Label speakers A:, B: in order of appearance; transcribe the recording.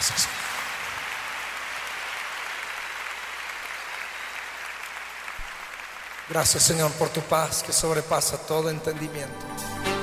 A: Gracias. Gracias, Señor, por tu paz que sobrepasa todo entendimiento.